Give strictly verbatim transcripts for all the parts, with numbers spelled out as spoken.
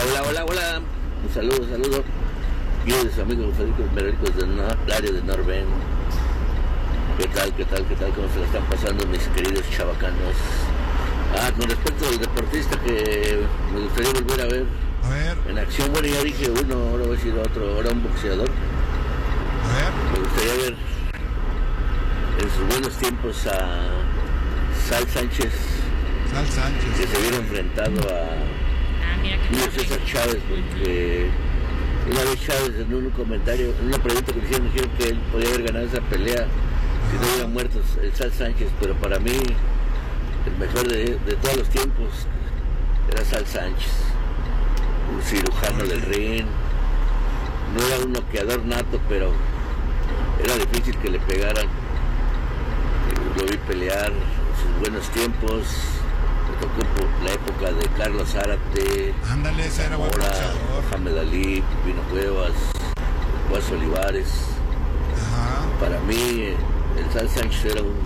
Hola, hola, hola. Un saludo, un saludo. Yo de sus amigos médicos del área de Norben. ¿Qué tal, qué tal, qué tal? ¿Cómo se la están pasando mis queridos chavacanos? Ah, con respecto al deportista que me gustaría volver a ver. A ver. En acción, bueno, ya dije uno, ahora voy a decir otro, ahora un boxeador. A ver. Me gustaría ver en sus buenos tiempos a Sal Sánchez. Sal Sánchez. Que se hubiera enfrentado a Ah, mira que Julio César Chávez, porque una vez Chávez en un comentario, en una pregunta que le hicieron, dijeron que él podía haber ganado esa pelea si no hubiera muerto el Sal Sánchez, pero para mí el mejor de, de todos los tiempos era Sal Sánchez, un cirujano del ring, no era un noqueador nato, pero era difícil que le pegaran. Lo vi pelear en sus buenos tiempos, me tocó la época de Carlos Zárate, Ándale, ese era buen boxeador. Mohamed Ali, Pino Cuevas, Guas Olivares. Ajá. Para mí el Sal Sánchez era un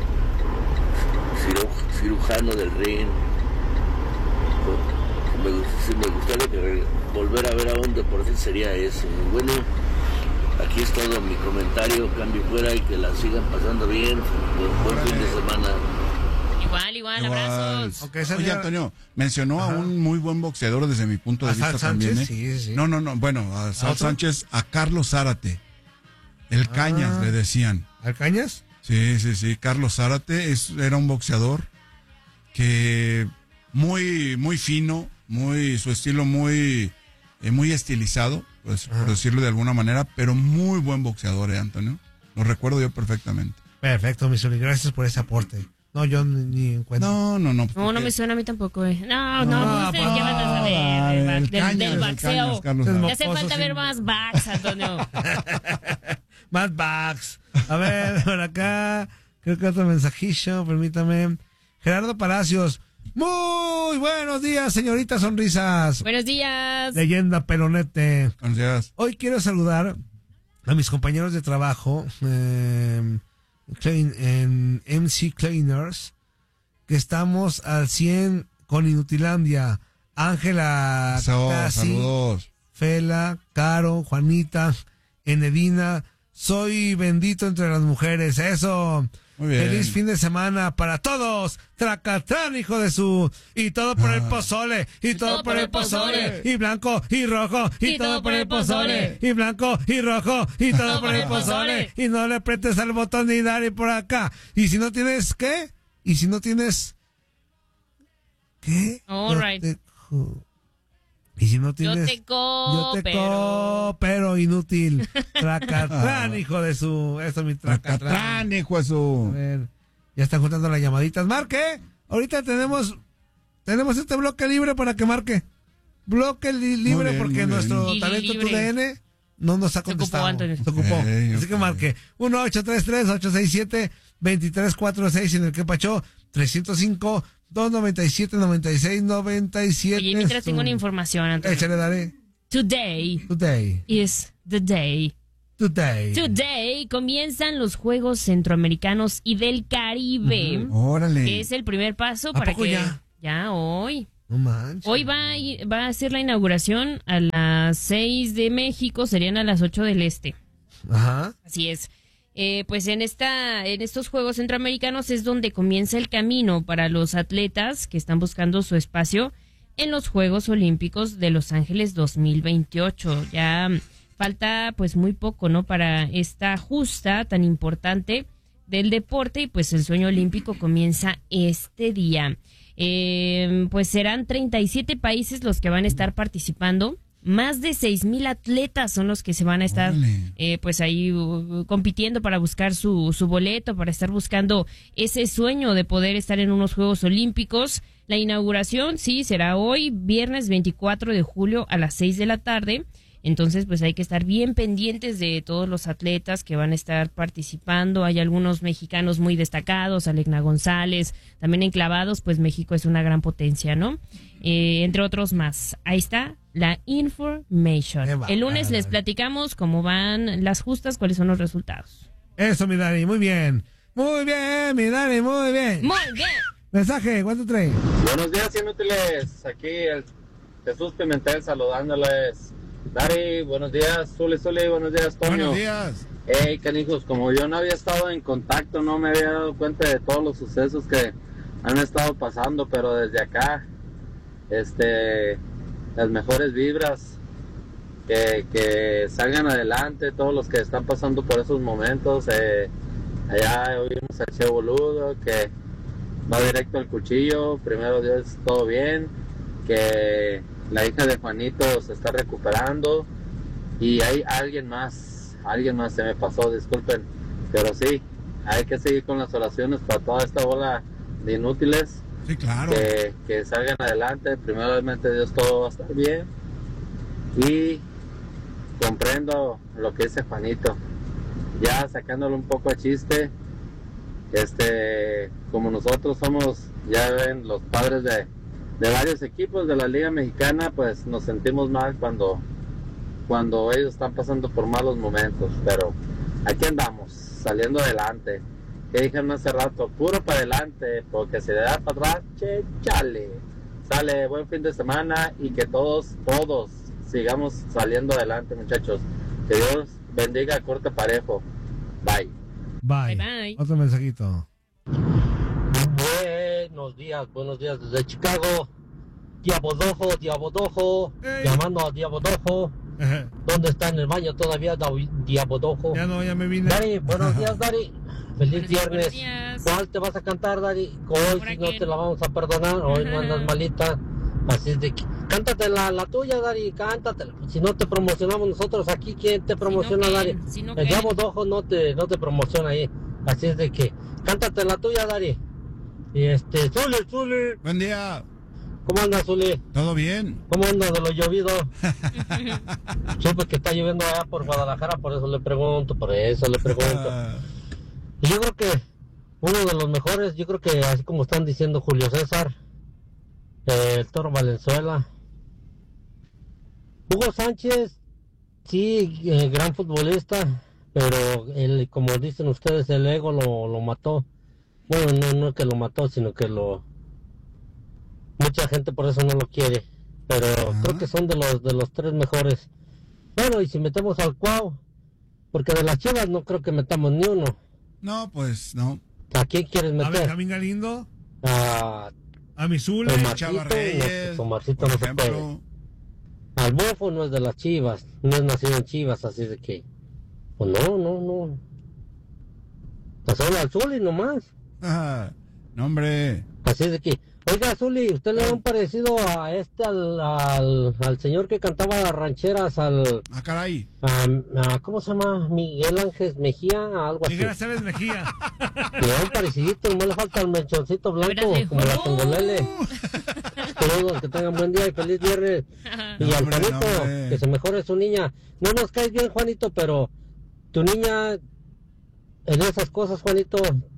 cirujano del ring. Me, si me gustaría que volver a ver a un deporte sería eso. Bueno, aquí es todo mi comentario, cambio fuera y que la sigan pasando bien. Buen, buen fin de semana. Igual, igual, Igual. abrazos. Okay, Oye, Antonio, mencionó Ajá. a un muy buen boxeador desde mi punto de ¿A vista Sal también. Sánchez? ¿eh? Sí, sí. No, no, no. Bueno, a Sal ¿A otro? Sánchez, a Carlos Zárate. El Ah. Cañas, le decían. ¿Al Cañas? Sí, sí, sí. Carlos Zárate es, era un boxeador que muy, muy fino, muy, su estilo muy, eh, muy estilizado, pues, por decirlo de alguna manera, pero muy buen boxeador, ¿eh, Antonio? Lo recuerdo yo perfectamente. Perfecto, mi Zuli, gracias por ese aporte. No, yo ni, ni encuentro. No, no, no. No, no me suena a mí tampoco, eh. No, no, No, no, ustedes pa- qué van a saber del, el del, Cañas, del el baxeo. Cañas, Carlos Es Zárate. Ya hace mocoso, falta sí. ver más backs, Antonio. Más bugs. A ver, por acá, creo que otro mensajillo, permítame. Gerardo Palacios. Muy buenos días, señorita Sonrisas. Buenos días. Leyenda Pelonete. Entonces, Hoy quiero saludar a mis compañeros de trabajo eh, clean- en M C Cleaners, que estamos al cien con Inutilandia. Ángela, eso, Casi, saludos. Fela, Caro, Juanita, Enedina. Soy bendito entre las mujeres. Eso. Muy bien. Feliz fin de semana para todos. Tracatrán, hijo de su. Y todo por el pozole. Y todo por el pozole. Y blanco y rojo. Y todo por el pozole. Y blanco y rojo. Y todo por el pozole. Y no le apretes al botón ni dale por acá. Y si no tienes, ¿qué? Y si no tienes, ¿qué? All Yo right. te jo- Y si no tienes, Yo te yo te coopero. pero inútil. Tracatrán, hijo de su. Eso es mi tracatrán. Tracatrán, hijo de A su. ver, ya están juntando las llamaditas. Marque. Ahorita tenemos tenemos este bloque libre para que marque. Bloque li- libre bien, porque muy bien. nuestro Y talento libre. Tu D N no nos ha Se ocupó, contestado. Antonio. Se ocupó. Ok, Así que ok. marque uno ocho tres tres, ocho seis siete, dos tres cuatro seis en el que pachó tres cero cinco, dos nueve siete, nueve seis nueve siete. Oye, mientras tengo una información, Antonio. Échale, dale. Today Today. is the day. Today. Today comienzan los Juegos Centroamericanos y del Caribe. Órale. Que es el primer paso ¿A para poco que ya? ya hoy. No manches. Hoy va a, ir- va a ser la inauguración a las seis de México, serían a las ocho del este. Ajá. Así es. Eh, pues en esta, en estos Juegos Centroamericanos es donde comienza el camino para los atletas que están buscando su espacio en los Juegos Olímpicos de Los Ángeles dos mil veintiocho. Ya mm, falta pues muy poco, ¿no? Para esta justa tan importante del deporte y pues el sueño olímpico comienza este día. Eh, pues serán treinta y siete países los que van a estar participando. Más de seis mil atletas son los que se van a estar Órale. eh, pues ahí uh, compitiendo para buscar su, su boleto, para estar buscando ese sueño de poder estar en unos Juegos Olímpicos. La inauguración, sí, será hoy, viernes veinticuatro de julio a las seis de la tarde. Entonces, pues hay que estar bien pendientes de todos los atletas que van a estar participando. Hay algunos mexicanos muy destacados, Alegna González, también enclavados, pues México es una gran potencia, ¿no? Eh, entre otros más. Ahí está la information. Qué bárbaro. El lunes les platicamos cómo van las justas, cuáles son los resultados. Eso, mi Dani, muy bien. Muy bien, mi Dani, muy bien. Muy bien. Mensaje, ¿cuánto trae? Buenos días, inútiles. Aquí el Jesús Pimentel saludándoles. Dari, buenos días. Zuli, Zuli, buenos días, Toño. Buenos días. Hey, canijos, como yo no había estado en contacto, no me había dado cuenta de todos los sucesos que han estado pasando, pero desde acá, este, las mejores vibras, que, que salgan adelante todos los que están pasando por esos momentos. Eh, allá oímos al Che Boludo, que va directo al cuchillo, primero Dios, todo bien, que la hija de Juanito se está recuperando, y hay alguien más, alguien más se me pasó, disculpen, pero sí, hay que seguir con las oraciones para toda esta bola de inútiles. Sí, claro. Que, que salgan adelante, primeramente Dios, todo va a estar bien, y comprendo lo que dice Juanito, ya sacándolo un poco a chiste, este, como nosotros somos, ya ven, los padres de, de varios equipos de la Liga Mexicana, pues nos sentimos mal cuando, cuando ellos están pasando por malos momentos, pero aquí andamos, saliendo adelante. Que dijeron hace rato, puro para adelante, porque si le da para atrás, che, chale. Sale, buen fin de semana, y que todos, todos sigamos saliendo adelante, muchachos. Que Dios bendiga a corte parejo. Bye. Bye. Bye, bye. Otro mensajito. Buenos días, buenos días desde Chicago. Diabodojo, Diabodojo, Ey. llamando a Diabodojo. ¿Dónde está en el baño todavía, Davi- Diabodojo? Ya no, ya me vine. Dari, buenos días, Dari. Feliz Buenos días, viernes. buenos días. ¿Cuál te vas a cantar, Dari? Hoy Por si no aquí. te la vamos a perdonar, hoy no andas malita. Así es de que, cántate la, la tuya, Dari, cántatela. Si no te promocionamos nosotros aquí, ¿quién te promociona, ¿qué? Dari? Si no, El ¿qué? Diabodojo no te, no te promociona ahí. Así es de que, cántate la tuya, Dari. Y este, Zuli, Zuli. Buen día. ¿Cómo andas, Zuli? ¿Todo bien? ¿Cómo andas de lo llovido? Supe que está lloviendo allá por Guadalajara, por eso le pregunto, por eso le pregunto. Ah, Y yo creo que uno de los mejores, yo creo que así como están diciendo Julio César, eh, el Toro Valenzuela, Hugo Sánchez, sí, eh, gran futbolista, pero él, como dicen ustedes, el ego lo, lo mató. Bueno, no, no que lo mató, sino que lo... Mucha gente por eso no lo quiere, pero Ajá. creo que son de los de los tres mejores. Bueno, y si metemos al Cuau, porque de las Chivas no creo que metamos ni uno. no, pues no. ¿A quién quieres A meter? Benjamín Galindo, A a Misule, Omar. Chava Marquito, Reyes, no, Omarcito por no se ejemplo. Al Bofo no es de las Chivas, no es nacido en Chivas, así de que... Pues no, no, no. Pues solo al Zuli nomás. Ah, no, hombre. Así de que... Oiga, Zuli, ¿usted le da un parecido a este, al, al, al señor que cantaba las rancheras, al... Ah, caray. A, a- ¿cómo se llama? Miguel Ángel Mejía, algo así. Miguel Aceves Mejía. Le da un parecidito, no le falta el mechoncito blanco, Espérate. como la tongolele. Saludos, que tengan buen día y feliz viernes. Y No, al hombre, no, Juanito, hombre. que se mejore su niña. No nos caes bien, Juanito, pero tu niña, en esas cosas, Juanito,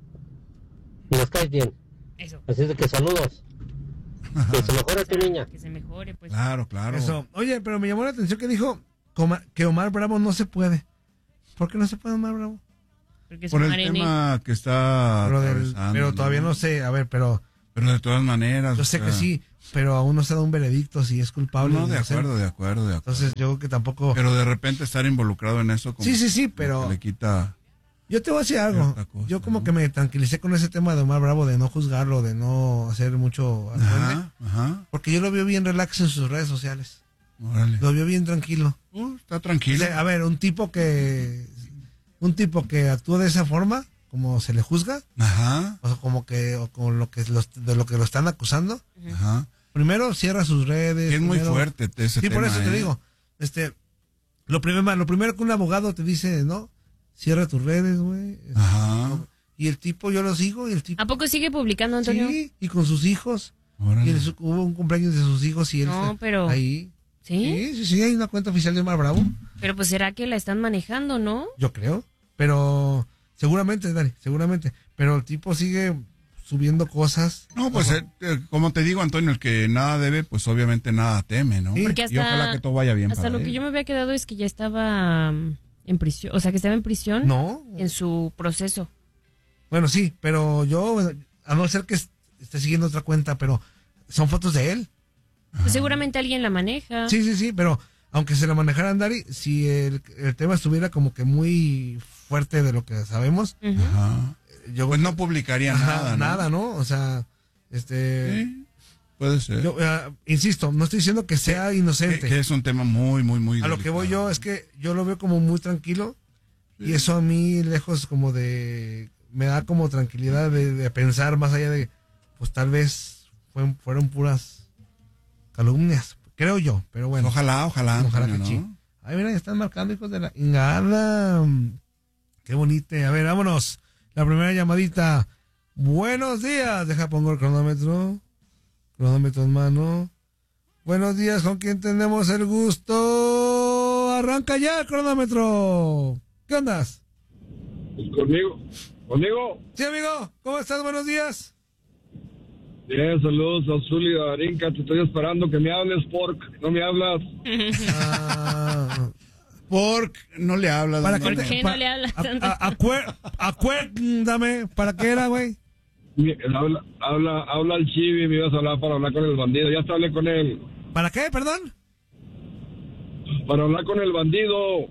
nos caes bien. Eso. Así de que saludos. Que se mejore tu niña. Que se mejore, pues. Claro, claro. Eso. Oye, pero me llamó la atención que dijo coma- que Omar Bravo no se puede. ¿Por qué no se puede Omar Bravo? Porque es Por un el arene. tema que está Pero, del- atravesando, pero todavía no sé, a ver, pero Pero de todas maneras. yo o sé sea, que sí, pero aún no se da un veredicto si es culpable. No, de no sé. acuerdo, de acuerdo, de acuerdo. Entonces yo creo que tampoco... Pero de repente estar involucrado en eso como Sí, sí, sí, como pero- que le quita. Yo te voy a decir algo. Cierta cosa, Yo como ¿no? que me tranquilicé con ese tema de Omar Bravo, de no juzgarlo, de no hacer mucho... argüende, Ajá, ajá. porque yo lo veo bien relax en sus redes sociales. Órale. Lo veo bien tranquilo. Uh, está O tranquilo. sea, a ver, un tipo que... Un tipo que actúa de esa forma, como se le juzga, Ajá, o sea, como que... O con lo que los- de lo que lo están acusando. ajá. Primero cierra sus redes. Que es muy primero- fuerte ese Sí, tema. por eso te ¿eh? digo. Este, lo primero, lo primero que un abogado te dice, ¿no? Cierra tus redes, güey. Ajá. Y el tipo, yo lo sigo, y el tipo... ¿A poco sigue publicando, Antonio? Sí, y con sus hijos. Órale. Y él- hubo un cumpleaños de sus hijos y él No, está pero- ahí. ¿Sí? Sí, sí, sí, hay una cuenta oficial de Omar Bravo, Pero pues será que la están manejando, ¿no? yo creo. Pero seguramente, Dani, seguramente. Pero el tipo sigue subiendo cosas. No, pues eh, eh, como te digo, Antonio, el que nada debe, pues obviamente nada teme, ¿no? Sí. Porque Y hasta, ojalá que todo vaya bien hasta para lo él. que yo me había quedado es que ya estaba mm, en prisión, o sea, que estaba en prisión No. en su proceso. Bueno, sí, pero yo, bueno, a no ser que est- esté siguiendo otra cuenta, pero son fotos de él. Pues seguramente alguien la maneja. Sí, sí, sí, pero aunque se la manejaran, Dari, si el, el tema estuviera como que muy fuerte de lo que sabemos, Ujú. Ajá. yo Pues no publicaría Ajá, nada, ¿no? nada, ¿no? O sea, este... Sí, puede ser. yo, eh, insisto, no estoy diciendo que sea inocente. que, que es un tema muy, muy, muy A lo que voy delicado. yo es que yo lo veo como muy tranquilo y eso a mí lejos como de... me da como tranquilidad de, de pensar más allá de, pues tal vez fueron, fueron puras calumnias, creo yo, pero bueno. Ojalá, ojalá, Ojalá Antonio, que ¿no? sí. Ay, mira, ya están marcando, hijos de la ingada. Qué bonito. A ver, vámonos. La primera llamadita. Buenos días. Deja, pongo el cronómetro. Cronómetro en mano. Buenos días, ¿con quién tenemos el gusto? Arranca ya el cronómetro. ¿Qué andas? Pues conmigo. ¿Conmigo? Sí, amigo. ¿Cómo estás? Buenos días. Bien, saludos a Zuli y a Darinka. Te estoy esperando que me hables, pork. No me hablas. Ah, Porque no le hablas. ¿Para Antonio. ¿Por qué pa- no le hablas a- tanto? a- acuer- Acuérdame. ¿Para qué era, güey? Mi- Habla, habla, habla al Chivi. Me ibas a hablar para hablar con el bandido. Ya te hablé con él. ¿Para qué? Perdón. Para hablar con el bandido.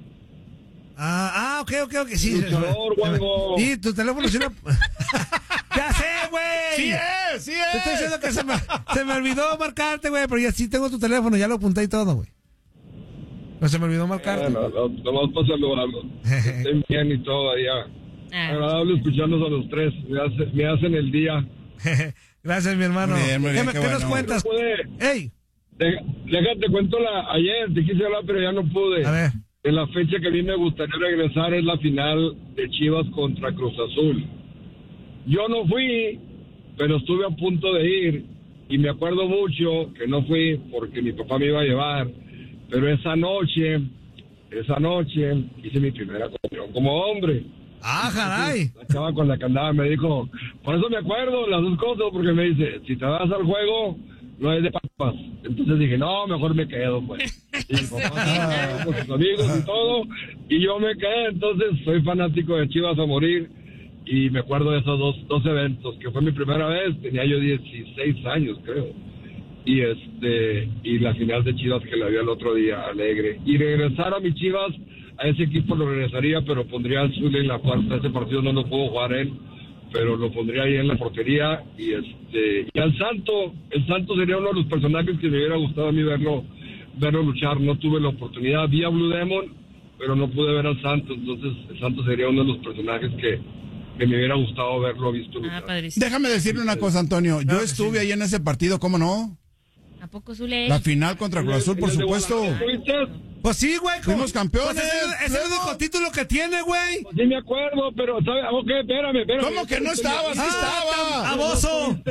Ah, ah, ok, ok, ok, sí. Luchador, guango. Sí, tu teléfono es una... ¡Ya sé, güey! Sí es, sí Te estoy es. diciendo que se me, se me olvidó marcarte, güey, pero ya sí tengo tu teléfono, ya lo apunté y todo, güey. Pero se me olvidó marcarte. Bueno, no, nomás para saludarlos. Estén bien y todo allá. Ah, Agradable escucharlos a los tres. Me, hace- me hacen el día. Gracias, mi hermano. Muy bien, muy bien, ¿Qué, me- qué qué nos bueno. cuentas? No pude. ¡Ey! Deja- Déjate cuento la. Ayer te quise hablar, pero ya no pude. A ver. En la fecha que a mí me gustaría regresar es la final de Chivas contra Cruz Azul. Yo no fui, pero estuve a punto de ir y me acuerdo mucho que no fui porque mi papá me iba a llevar, pero esa noche, esa noche hice mi primera comunión como hombre. ¡Ah, caray! La chava con la que andaba me dijo, por eso me acuerdo las dos cosas, porque me dice, si te vas al juego, no es de papas. Entonces dije, no, mejor me quedo, pues. Y mi papá estaba con sus amigos y todo, y yo me quedé. Entonces soy fanático de Chivas a morir, y me acuerdo de esos dos, dos eventos, que fue mi primera vez, tenía yo dieciséis años, creo. Y este y la final de Chivas que la vi el otro día, alegre. Y regresar a mis Chivas, a ese equipo lo regresaría, pero pondría al Zuli en la puerta. Ese partido no lo puedo jugar él, pero lo pondría ahí en la portería. Y este y al Santo, el Santo sería uno de los personajes que me hubiera gustado a mí verlo, verlo luchar. No tuve la oportunidad, vi a Blue Demon, pero no pude ver al Santo. Entonces el Santo sería uno de los personajes que, que me hubiera gustado verlo visto ah, luchar. padrísimo. Déjame decirle una cosa, Antonio. Yo Claro que estuve sí. ahí en ese partido, ¿cómo no? ¿A poco Zule? La final contra Cruz Azul, por ¿En el de supuesto. Guadalajara estuviste? Pues sí, güey. ¿cómo? Fuimos campeones, Pues es, es el luego. único título que tiene, güey. Sí me acuerdo, pero ¿sabes? Ok, espérame, espérame. ¿Cómo que no estabas? Sí ¡Ah, estaba. baboso!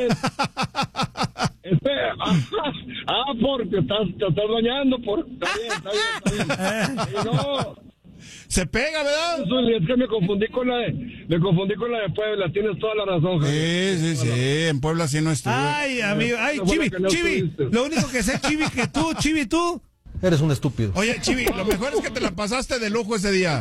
Espera. Ah, porque estás, te estás bañando. Por... Está bien, está bien, está bien. Y no, Se pega, ¿verdad? Zuli, es que me confundí con la de, me confundí con la de Puebla. Tienes toda la razón, Javier. Sí, sí, sí. En Puebla sí no estuve. Ay, amigo, ay, Qué bueno Chivi, que no Chivi. estuviste. Lo único que sé, Chivi, que tú, Chivi, tú. Eres un estúpido. Oye, Chivi, lo mejor es que te la pasaste de lujo ese día.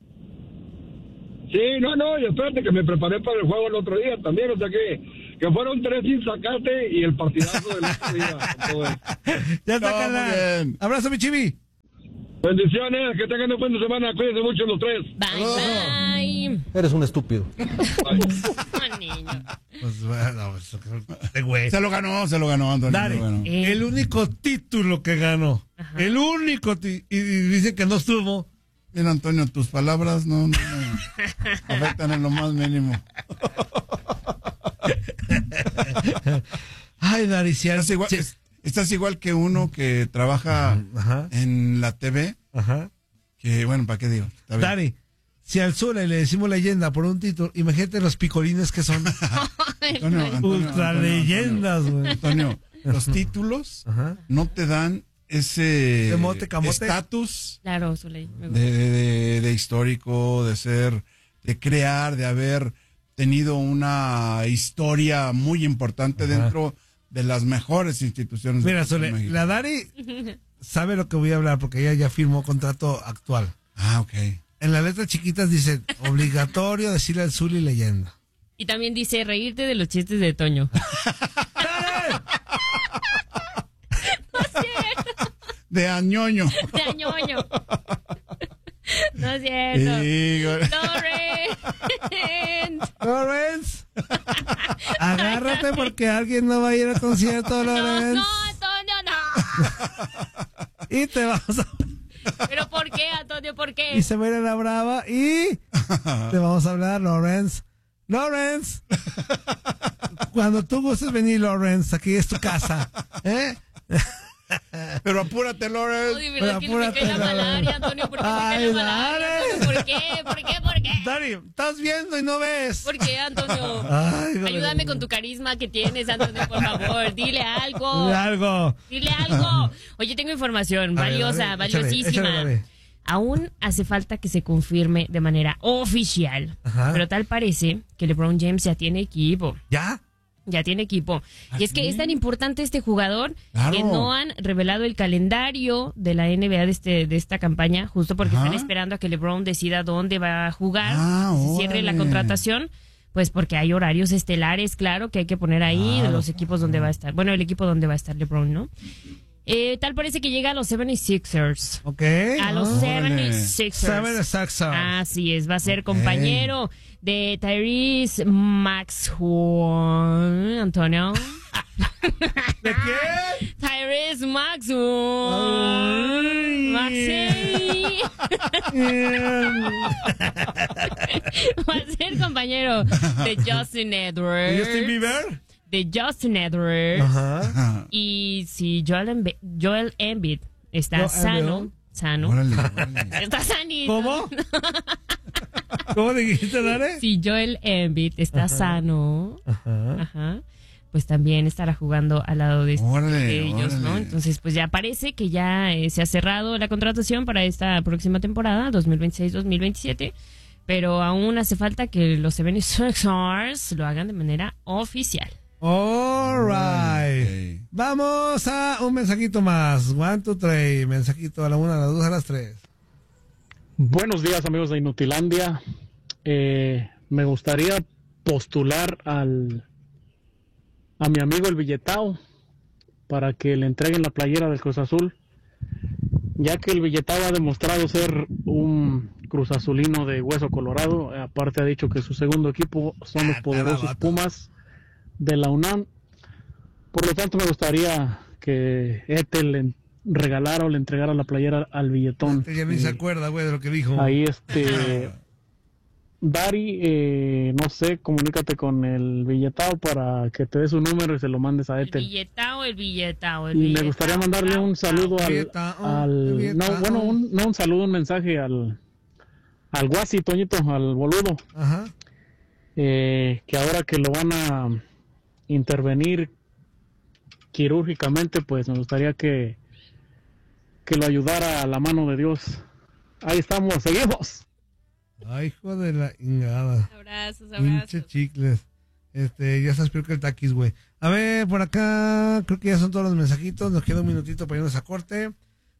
Sí, no, no, y espérate que me preparé para el juego el otro día también. O sea que, que fueron tres sin sacarte y el partidazo del otro día. con todo eso. Ya No, está, muy carnal. bien. Abrazo, mi Chivi. Bendiciones, que tengan un buen semana. Cuídense mucho los tres. Bye, bye. Eres un estúpido. Oh, niño. Pues bueno, pues, este güey. Se lo ganó, se lo ganó, Antonio. Dale, se lo ganó. Eh. el único título que ganó. Ajá. El único. ti- Y, y dicen que no estuvo. Mira, Antonio, tus palabras no, no me afectan en lo más mínimo. Ay, Dariciar. Estás igual, es- estás igual que uno que trabaja Ajá. en la T V, Ajá. que bueno, ¿para qué digo? Está bien. Dari, si al Zule le decimos leyenda por un título, imagínate los picolines que son. Antonio, Antonio, Ultra Antonio, leyendas, güey. Antonio, los títulos Ajá. no te dan ese ¿De mote, camote? estatus Claro, Zule. me gusta. de, de- de histórico, de ser, de crear, de haber tenido una historia muy importante Ajá. dentro de las mejores instituciones. Mira, de Zule, México. la Dari sabe lo que voy a hablar porque ella ya firmó contrato actual. Ah, ok. En las letras chiquitas dice obligatorio decirle al Zuli leyenda. Y también dice reírte de los chistes de Toño. De añoño. De añoño. No es cierto. Sí, Lawrence. Lawrence. Agárrate porque alguien no va a ir al concierto, Lawrence. No, no, Antonio, no. Y te vamos a... ¿Pero por qué, Antonio? ¿Por qué? Y se va a ir a la brava y te vamos a hablar, Lawrence. Lawrence. Cuando tú gustes venir, Lawrence, aquí es tu casa. ¿Eh? Pero apúrate, Lawrence. Ay, ¿verdad que me cae la malaria, Antonio? ¿Por qué me cae la malaria, Antonio? ¿Por qué? ¿Por qué? ¿Por qué? Dani, estás viendo y no ves. ¿Por qué, Antonio? Ay, no, Ayúdame no, con tu carisma que tienes, Antonio, por favor. Dile algo. Dile algo. Dile algo. Oye, tengo información A ver, valiosa, a ver, échale, valiosísima. échale, dale. Aún hace falta que se confirme de manera oficial. Ajá. Pero tal parece que LeBron James ya tiene equipo. ¿Ya? Ya tiene equipo. ¿Ah, Y es que sí? es tan importante este jugador Claro. que no han revelado el calendario de la N B A de, este, de esta campaña, justo porque Ajá. están esperando a que LeBron decida dónde va a jugar, Ah, que se cierre la órale. contratación. Pues porque hay horarios estelares, claro, que hay que poner ahí, Claro. los equipos donde va a estar. Bueno, el equipo donde va a estar LeBron, ¿no? Eh, tal parece que llega a los setenta y sixers. Ok. A los Órale. setenta y sixers. Seven de Saxon. Así es, va a ser compañero de Tyrese Maxwell. Antonio. ¿De qué? Tyrese Maxwell. Ay. Maxi. Va a ser compañero de Justin Edwards. ¿Y Justin Bieber? De Justin Edwards. Ajá. Y si Joel, Embi- Joel Embiid está Joel sano, Embiid. sano, Órale, órale. está sanito. ¿Cómo? ¿Cómo dijiste, Dare? Si Joel Embiid está sano, Ajá. ajá, pues también estará jugando al lado de, Órale, de ellos, ¿no? órale. Entonces, pues ya parece que ya eh, se ha cerrado la contratación para esta próxima temporada, dos mil veintiséis dos mil veintisiete, pero aún hace falta que los setenta y sixers lo hagan de manera oficial. All right. Ok. Vamos a un mensajito más. One, two, three. Mensajito a la una, a las dos, a las tres. Buenos días, amigos de Inutilandia. Eh, me gustaría postular al a mi amigo el Billetao para que le entreguen la playera del Cruz Azul, ya que el Billetao ha demostrado ser un Cruz Azulino de hueso colorado. Aparte ha dicho que su segundo equipo son los poderosos Pumas de la UNAM. Por lo tanto, me gustaría que Ethel le regalara o le entregara la playera al Billetón. Ya ni se acuerda, güey, de lo que dijo. Ahí este Dari, eh, no sé, comunícate con el Billetao para que te dé su número y se lo mandes a El Ethel. billetao, el billetao, el Y me billetao, gustaría mandarle un saludo al, Billetao, al Billetao. no, bueno, un, no un saludo, un mensaje al al Guasi, Toñito, al boludo, Ajá. eh, que ahora que lo van a intervenir quirúrgicamente, pues me gustaría que que lo ayudara a la mano de Dios. Ahí estamos, seguimos. Ay, hijo de la ingada. Abrazos, Pinche abrazos. chicles. Este, ya estás peor que el taquis, güey. A ver, por acá, creo que ya son todos los mensajitos. Nos queda un minutito para irnos a corte.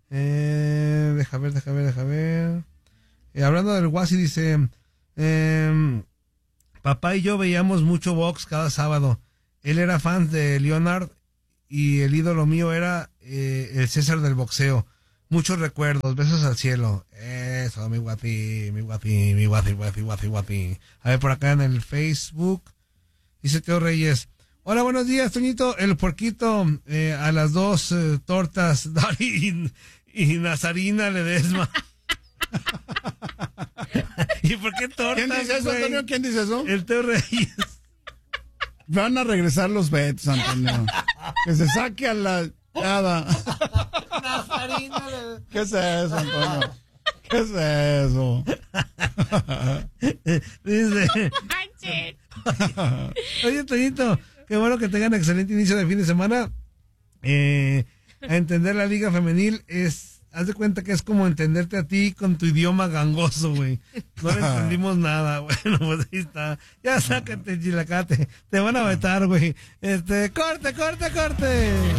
Eh, deja ver, deja ver, deja ver. Eh, hablando del Guasi, dice: eh, papá y yo veíamos mucho box cada sábado. Él era fan de Leonard y el ídolo mío era eh, el César del boxeo. Muchos recuerdos, besos al cielo. Eso, mi guati, mi guati, mi guati, guati, guati, guati. A ver, por acá en el Facebook, dice Teo Reyes: hola, buenos días, Toñito. El puerquito, eh, a las dos eh, tortas, Dari y, y Nazarina Ledesma. ¿Y por qué tortas, ¿Quién dice eso, güey? Antonio? ¿Quién dice eso? El Teo Reyes. Van a regresar los bets, Antonio. Que se saque a la nada. Nazarina Ledesma. ¿Qué es eso, Antonio? ¿Qué es eso? Dice: oye, Toñito, qué bueno que tengan excelente inicio de fin de semana. Eh, a entender la liga femenil es, haz de cuenta que es como entenderte a ti con tu idioma gangoso, güey. No le entendimos nada. Bueno, pues ahí está. Ya sácate, chilacate. Te van a vetar, güey. Este, corte, corte, corte.